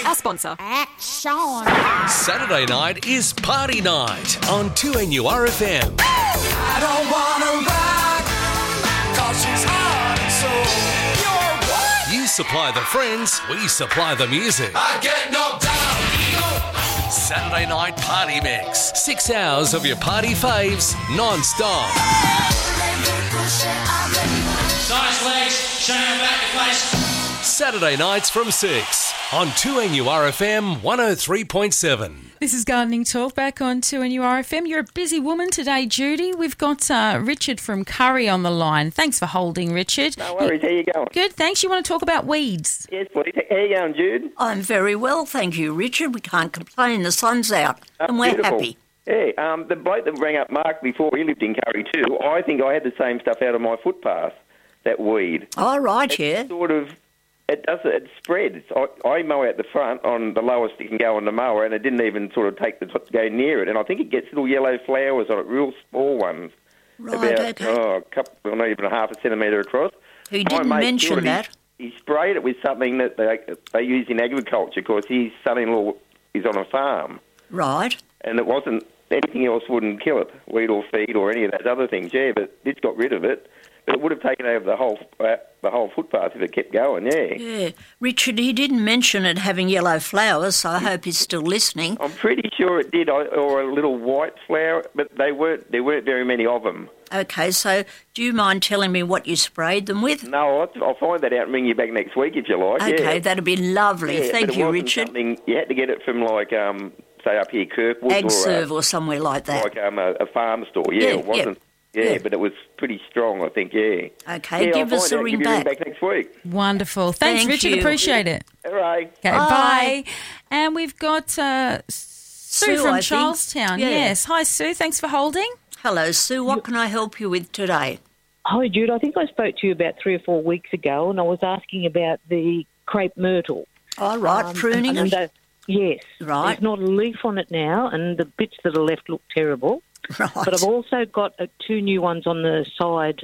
our sponsor. Action! Saturday night is party night on 2NURFM. I don't wanna rock, 'cause she's hard and soul. You're what? You supply the friends, we supply the music. I get knocked down. Saturday night party mix. 6 hours of your party faves non-stop. Nice legs, showing back to place. Saturday nights from 6 on 2NURFM 103.7. This is Gardening Talk back on 2NURFM. You're a busy woman today, Judy. We've got Richard from Curry on the line. Thanks for holding, Richard. No worries. How you going? Good, thanks. You want to talk about weeds? Yes, please. How you going, Jude? I'm very well, thank you, Richard. We can't complain. The sun's out and we're Beautiful. happy. Yeah, the bloke that rang up Mark before, he lived in Curry too. I think I had the same stuff out of my footpath, that weed. Oh, right, It yeah. sort of, it spreads. I mow out the front on the lowest it can go on the mower, and it didn't even sort of go near it. And I think it gets little yellow flowers on it, real small ones. Right, about, okay. a couple, not even a half a centimetre across. He My didn't mate mention cured it. that. He sprayed it with something that they use in agriculture, because his son-in-law is on a farm. Right. And it wasn't, anything else wouldn't kill it, weed or feed or any of those other things, yeah, but it's got rid of it. But it would have taken over the whole footpath if it kept going, yeah. Yeah. Richard, he didn't mention it having yellow flowers, so I hope he's still listening. I'm pretty sure it did, or a little white flower, but there weren't very many of them. Okay, so do you mind telling me what you sprayed them with? No, I'll find that out and ring you back next week if you like, Okay, yeah. that'd be lovely. Yeah, Thank but it you, wasn't Richard. something- You had to get it from, like, say up here, Kirkwood, AgServe or somewhere like that. like a farm store. Yeah, it wasn't. Yeah, but it was pretty strong, I think, yeah. Okay, Yeah, give I'll us find a out, ring give you a ring back. back next week. Wonderful. Thanks, Thank Richard. you. Appreciate it. Hooray. Okay, bye. And we've got Sue Sue, from I think. Charlestown. Yeah. Yes. Hi, Sue. Thanks for holding. Hello, Sue. What can I help you with today? Hi, Jude. I think I spoke to you about 3 or 4 weeks ago, and I was asking about the crepe myrtle. Oh, right, pruning and it? Yes. Right. There's not a leaf on it now, and the bits that are left look terrible. Right. But I've also got 2 new ones on the side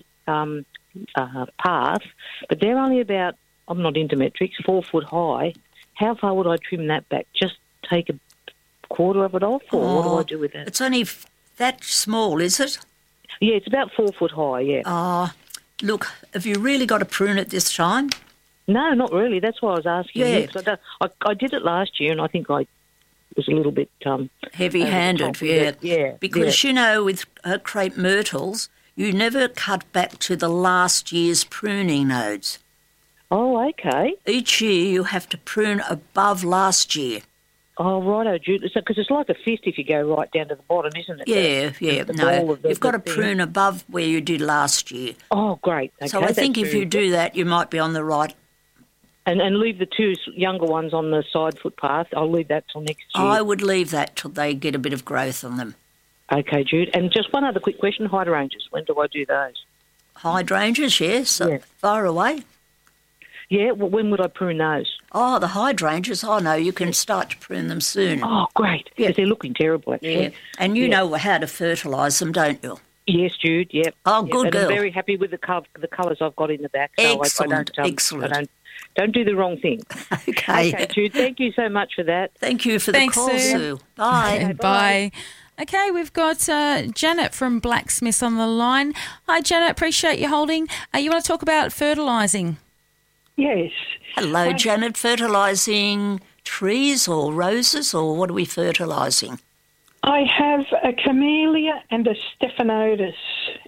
path, but they're only about, I'm not into metrics, 4 foot high. How far would I trim that back? Just take a quarter of it off, or what do I do with that? It's only that small, is it? Yeah, it's about 4 foot high, yeah. Oh, look, have you really got to prune it this time? No, not really. That's why I was asking. Yeah. you, 'cause I did it last year, and I think I was a little bit Heavy-handed, over the top with yeah. it. Yeah. Because, you know, with crepe myrtles, you never cut back to the last year's pruning nodes. Oh, okay. Each year you have to prune above last year. Oh, righto, Jude. Because it's like a fist if you go right down to the bottom, isn't it? Yeah, the no. ball of the- You've got to the thing. prune above where you did last year. Oh, great. Okay, So I that's think if very you good. do that, you might be on the right. And leave the 2 younger ones on the side footpath. I'll leave that till next year. I would leave that till they get a bit of growth on them. Okay, Jude. And just one other quick question. Hydrangeas, when do I do those? Hydrangeas, yes, Yeah. far away. Yeah, well, when would I prune those? Oh, the hydrangeas, oh no, you can start to prune them soon. Oh, great. Yeah. Because they're looking terrible, actually. Yeah, and you know how to fertilise them, don't you? Yes, Jude, yep. Oh, Yep. good and girl. I'm very happy with the colours I've got in the back. So Excellent, I don't, excellent. I don't do the wrong thing. Okay. Okay, Jude, thank you so much for that. Thank you for Thanks, the call, Sue. Sue. Bye. Okay, bye. Okay, we've got Janet from Blacksmiths on the line. Hi, Janet. Appreciate you holding. You want to talk about fertilising? Yes. Hello, Janet. Fertilising trees or roses, or what are we fertilising? I have a camellia and a stephanotis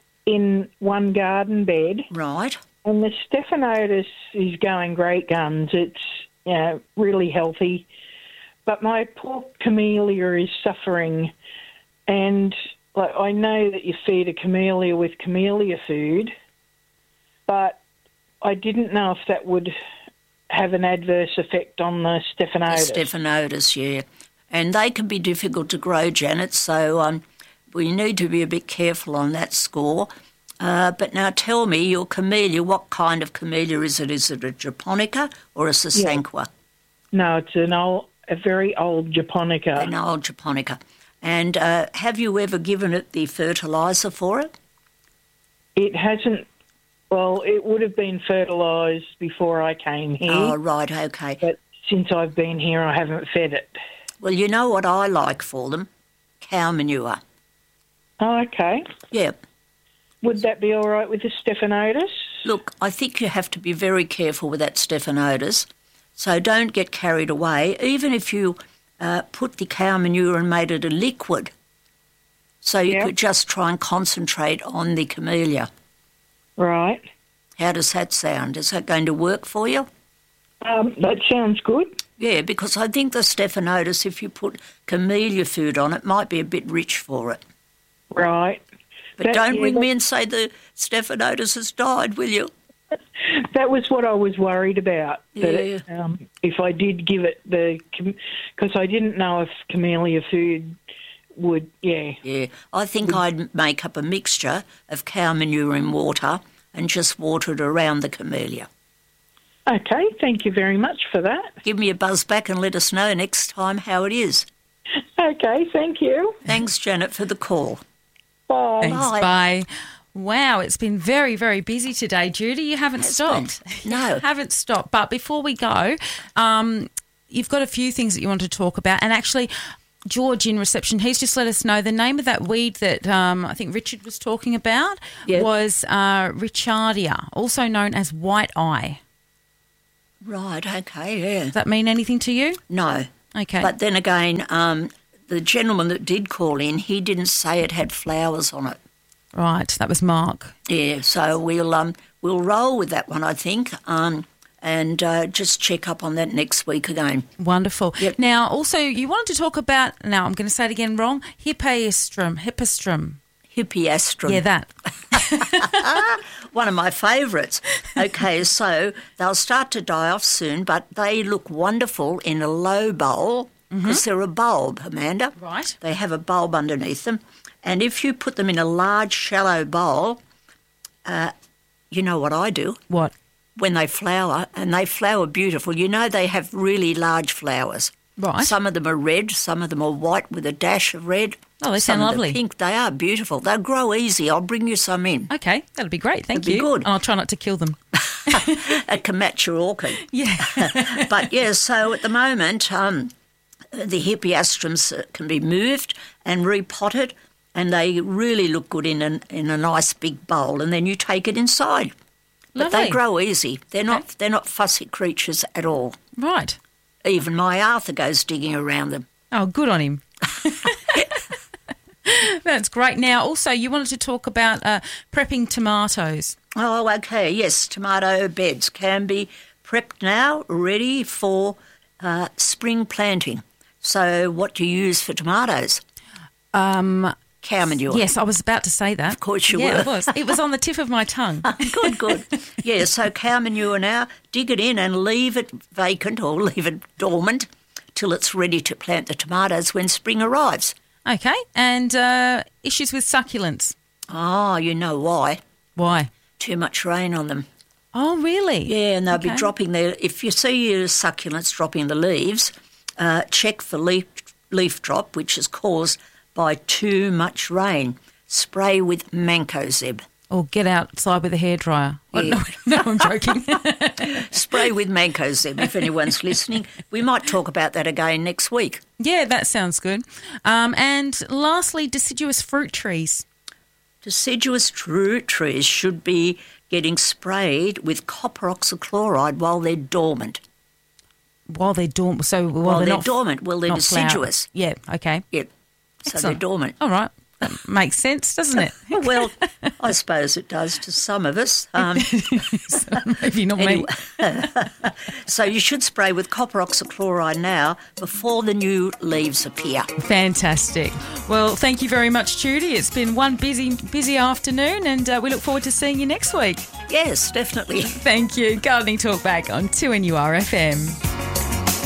in one garden bed. Right. And the stephanotis is going great guns. It's really healthy. But my poor camellia is suffering. And I know that you feed a camellia with camellia food, but I didn't know if that would have an adverse effect on the stephanotis. The stephanotis, yeah. And they can be difficult to grow, Janet, so we need to be a bit careful on that score. But now tell me, your camellia, what kind of camellia is it? Is it a japonica or a sasanqua? No, it's a very old japonica. An old japonica. And have you ever given it the fertiliser for it? It hasn't. Well, it would have been fertilised before I came here. Oh, right, okay. But since I've been here, I haven't fed it. Well, you know what I like for them? Cow manure. Oh, okay. Yeah. Would that be all right with the Stephanotis? Look, I think you have to be very careful with that Stephanotis. So don't get carried away, even if you put the cow manure and made it a liquid. So you could just try and concentrate on the camellia. Right. How does that sound? Is that going to work for you? That sounds good. Yeah, because I think the Stephanotis, if you put camellia food on it, might be a bit rich for it. Right. But don't ring me and say the Stephanotis has died, will you? That was what I was worried about. Yeah. That, if I did give it because I didn't know if camellia food would, Yeah, I think I'd make up a mixture of cow manure and water and just water it around the camellia. Okay, thank you very much for that. Give me a buzz back and let us know next time how it is. Okay, thank you. Thanks, Janet, for the call. Bye. Thanks, bye. Wow, it's been very, very busy today, Judy. You haven't stopped. No. Haven't stopped. But before we go, you've got a few things that you want to talk about. And actually, George in reception, he's just let us know the name of that weed that I think Richard was talking about was Richardia, also known as white eye. Right, okay, yeah. Does that mean anything to you? No. Okay. But then again, the gentleman that did call in, he didn't say it had flowers on it. Right, that was Mark. Yeah, so we'll roll with that one, I think, and just check up on that next week again. Wonderful. Yep. Now, also, you wanted to talk about, now I'm going to say it again wrong, hippeastrum. Hippeastrum. Yeah, that. One of my favourites. Okay, so they'll start to die off soon, but they look wonderful in a low bowl because they're a bulb, Amanda. Right. They have a bulb underneath them. And if you put them in a large, shallow bowl, you know what I do? What? When they flower, and they flower beautiful, you know they have really large flowers. Right. Some of them are red, some of them are white with a dash of red. Oh, they some sound of lovely. them pink. They are beautiful. They'll grow easy. I'll bring you some in. Okay, that'll be great. Thank That'd you. be good. And I'll try not to kill them. It can match your orchid. Yeah. But, yeah, so at the moment, the hippeastrums can be moved and repotted, and they really look good in a nice big bowl, and then you take it inside. But Lovely. they grow easy. They're not fussy creatures at all. Right. Even my Arthur goes digging around them. Oh, good on him. That's great. Now, also, you wanted to talk about prepping tomatoes. Oh, okay, yes, tomato beds can be prepped now, ready for spring planting. So what do you use for tomatoes? Cow manure. Yes, I was about to say that. Of course you were. Yeah, it was. It was on the tip of my tongue. Good. Yeah, so cow manure now, dig it in and leave it vacant or leave it dormant till it's ready to plant the tomatoes when spring arrives. Okay, and issues with succulents. Oh, you know why. Why? Too much rain on them. Oh, really? Yeah, and they'll be dropping their... If you see your succulents dropping the leaves, check for leaf drop, which is caused by too much rain. Spray with Mancozeb. Or get outside with a hairdryer. Yeah. No, I'm joking. Spray with Mancozeb if anyone's listening. We might talk about that again next week. Yeah, that sounds good. And lastly, deciduous fruit trees. Deciduous fruit trees should be getting sprayed with copper oxychloride while they're dormant. While they're dormant. So While they're they're not dormant. Well, they're not flowering. deciduous. Yeah, okay. Yep. So they're Excellent. dormant. All right. That makes sense, doesn't it? Well, I suppose it does to some of us. Maybe not me. So you should spray with copper oxychloride now before the new leaves appear. Fantastic. Well, thank you very much, Judy. It's been one busy afternoon, and we look forward to seeing you next week. Yes, definitely. Thank you. Gardening Talk back on 2NURFM.